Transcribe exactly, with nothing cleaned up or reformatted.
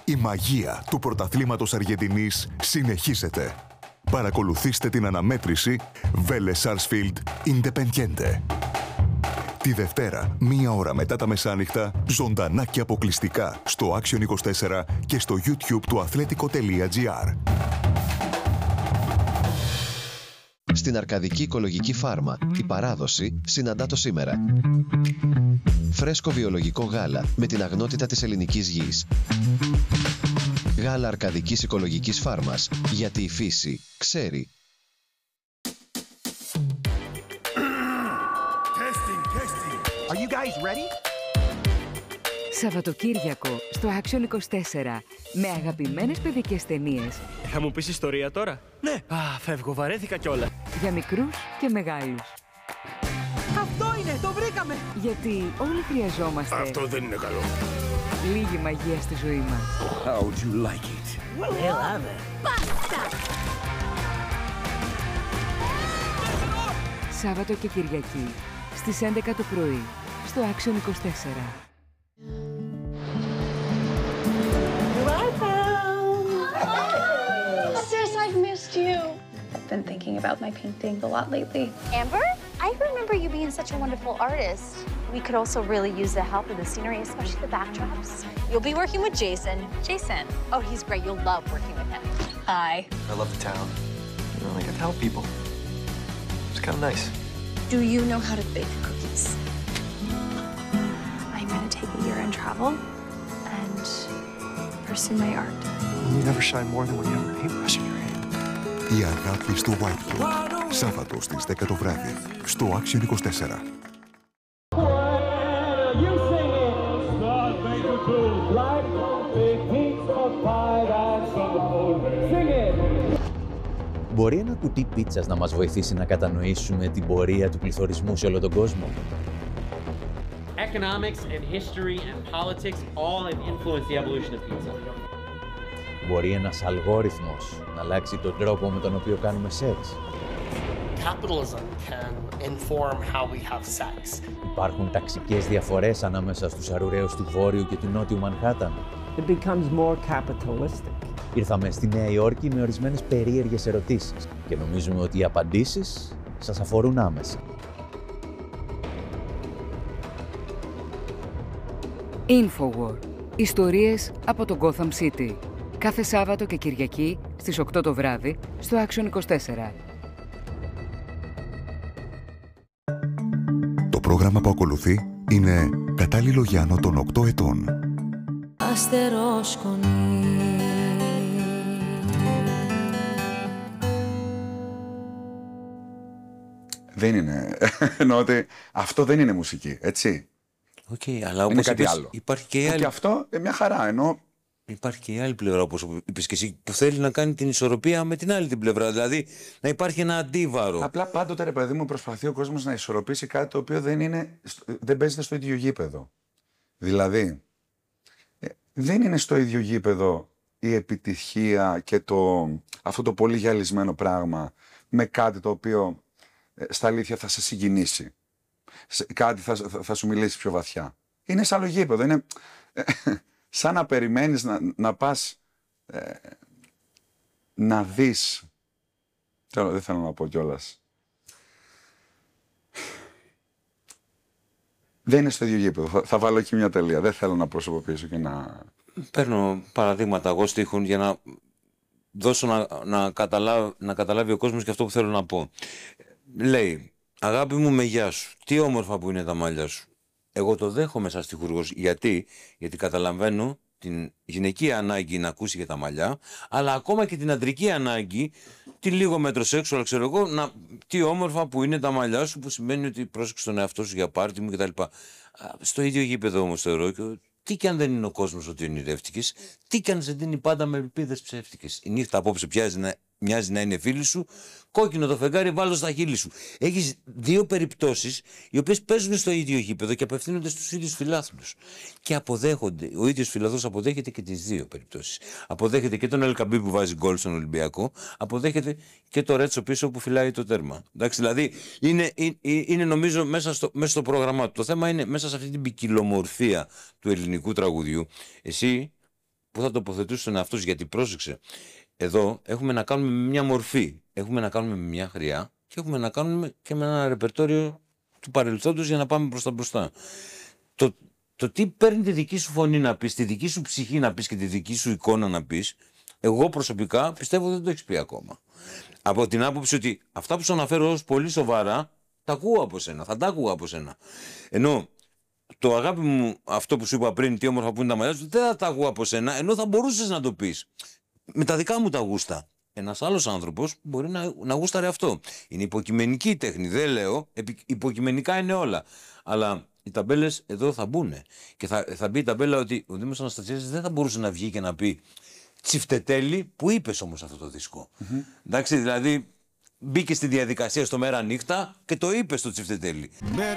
Η μαγεία του πρωταθλήματος Αργεντινής συνεχίζεται. Παρακολουθήστε την αναμέτρηση Vélez Sarsfield Independiente. Τη Δευτέρα, μία ώρα μετά τα μεσάνυχτα, ζωντανά και αποκλειστικά στο Action είκοσι τέσσερα και στο YouTube του athletico.gr. Στην Αρκαδική Οικολογική Φάρμα, η παράδοση συναντά το σήμερα. Φρέσκο βιολογικό γάλα με την αγνότητα της ελληνικής γης. Γάλα Αρκαδικής Οικολογικής Φάρμας, γιατί η φύση ξέρει. Are you guys ready? Σαββατοκύριακο στο Action είκοσι τέσσερα με αγαπημένες παιδικές ταινίες. Θα μου πεις ιστορία τώρα? Ναι. Α, φεύγω, βαρέθηκα κιόλα. Για μικρούς και μεγάλους. Αυτό είναι, το βρήκαμε! Γιατί όλοι χρειαζόμαστε. Αυτό δεν είναι καλό. Λίγη μαγεία στη ζωή μας. How do you like it? Έλαβε. Μπάστα! Σάββατο και Κυριακή στις έντεκα το πρωί στο Action είκοσι τέσσερα. Sis, I've missed you. I've been thinking about my painting a lot lately. Amber, I remember you being such a wonderful artist. We could also really use the help of the scenery, especially the backdrops. You'll be working with Jason. Jason? Oh, he's great. You'll love working with him. Hi. I love the town. You know, I can help people. It's kind of nice. Do you know how to bake cookies? I'm gonna take a year and travel and pursue my art. You never shine more than when you have a paintbrush in your hand. Η αγάπη στο White Club. Σάββατο στις δέκα το βράδυ στο Action είκοσι τέσσερα. Μπορεί ένα κουτί πίτσας να μας βοηθήσει να κατανοήσουμε την πορεία του πληθωρισμού σε όλο τον κόσμο? Economics and history and politics all have influenced the evolution of pizza. Μπορεί ένας αλγόριθμος να αλλάξει τον τρόπο με τον οποίο κάνουμε σεξ? Capitalism can inform how we have sex. Υπάρχουν ταξικές διαφορές ανάμεσα στους αρουραίους του Βόρειου και του Νότιου Μανχάταν. It becomes more capitalistic. Ήρθαμε στη Νέα Υόρκη με ορισμένες περίεργες ερωτήσεις και νομίζουμε ότι οι απαντήσεις σας αφορούν άμεσα. Infowar. Ιστορίες από το Gotham City. Κάθε Σάββατο και Κυριακή στις οκτώ το βράδυ στο Action είκοσι τέσσερα. Το πρόγραμμα που ακολουθεί είναι κατάλληλο για άνω των οκτώ ετών. Αστερόσκονη. Δεν είναι. Εννοώ ότι αυτό δεν είναι μουσική, έτσι. Οκ, okay, αλλά όπως είναι κάτι είπες, άλλο. Υπάρχει και, η άλλη... και αυτό ε, μια χαρά, ενώ... Υπάρχει και η άλλη πλευρά, όπως είπες και εσύ, που θέλει να κάνει την ισορροπία με την άλλη την πλευρά. Δηλαδή να υπάρχει ένα αντίβαρο. Απλά πάντοτε, ρε παιδί μου, προσπαθεί ο κόσμος να ισορροπήσει κάτι το οποίο δεν, είναι, δεν παίζεται στο ίδιο γήπεδο. Δηλαδή, ε, δεν είναι στο ίδιο γήπεδο η επιτυχία και το, αυτό το πολύ γυαλισμένο πράγμα με κάτι το οποίο ε, στα αλήθεια θα σε συγκινήσει. Κάτι θα, θα, θα σου μιλήσει πιο βαθιά. Είναι σαν άλλο γήπεδο. Είναι ε, σαν να περιμένεις να, να πας ε, να δεις. Τέλος, δεν θέλω να πω κιόλας. Δεν είναι στο ίδιο γήπεδο. Θα, θα βάλω εκεί μια τελεία. Δεν θέλω να προσωποποιήσω και να... Παίρνω παραδείγματα εγώ στίχων για να δώσω να, να, καταλάβει, να καταλάβει ο κόσμος και αυτό που θέλω να πω. Λέει, αγάπη μου με γεια σου, τι όμορφα που είναι τα μαλλιά σου. Εγώ το δέχομαι σαν στιχουργός. Γιατί? Γιατί καταλαβαίνω την γυναικεία ανάγκη να ακούσει για τα μαλλιά, αλλά ακόμα και την αντρική ανάγκη, τη λίγο μετροσέξουαλ, ξέρω εγώ, να, τι όμορφα που είναι τα μαλλιά σου, που σημαίνει ότι πρόσεξε τον εαυτό σου για πάρτι μου κτλ. Στο ίδιο γήπεδο όμως θεωρώ και τι κι αν δεν είναι ο κόσμος ότι ονειρεύτηκες, τι κι αν σε δίνει πάντα με ελπίδες ψεύτικες. Η νύχτα απόψε πιάζει να, μοιάζει να είναι φίλη σου, κόκκινο το φεγγάρι, βάλω στα χείλη σου. Έχεις δύο περιπτώσεις οι οποίες παίζουν στο ίδιο γήπεδο και απευθύνονται στους ίδιους φιλάθλους. Και αποδέχονται, ο ίδιος φιλαθλός αποδέχεται και τις δύο περιπτώσεις. Αποδέχεται και τον Ελκαμπή που βάζει γκολ στον Ολυμπιακό, αποδέχεται και το Ρέτσο πίσω που φυλάει το τέρμα. Εντάξει, δηλαδή είναι, είναι, είναι νομίζω μέσα στο, μέσα στο πρόγραμμά του. Το θέμα είναι μέσα σε αυτή την ποικιλομορφία του ελληνικού τραγουδιού. Εσύ πού θα τοποθετούσε τον εαυτό σου, γιατί πρόσεξε. Εδώ έχουμε να κάνουμε με μια μορφή, έχουμε να κάνουμε με μια χρειά και έχουμε να κάνουμε και με ένα ρεπερτόριο του παρελθόντος για να πάμε προς τα μπροστά. Το, το τι παίρνει τη δική σου φωνή να πεις, τη δική σου ψυχή να πεις και τη δική σου εικόνα να πεις, εγώ προσωπικά πιστεύω ότι δεν το έχεις πει ακόμα. Από την άποψη ότι αυτά που σου αναφέρω ως πολύ σοβαρά, τα ακούω από σένα, θα τα ακούω από σένα. Ενώ το αγάπη μου, αυτό που σου είπα πριν, τι όμορφα που είναι τα μαλλιά σου, δεν θα τα ακούω από σένα, ενώ θα μπορούσες να το πεις. Με τα δικά μου τα γούστα. Ένας άλλος άνθρωπος μπορεί να, να γούσταρε αυτό. Είναι υποκειμενική η τέχνη, δεν λέω, επι, υποκειμενικά είναι όλα. Αλλά οι ταμπέλες εδώ θα μπουν. Και θα, θα μπει η ταμπέλα ότι ο Δήμος Αναστασίας δεν θα μπορούσε να βγει και να πει τσιφτετέλη που είπες όμως αυτό το δίσκο. Mm-hmm. Εντάξει, δηλαδή μπήκε στη διαδικασία στο μέρα νύχτα και το είπε στο τσιφτετέλη.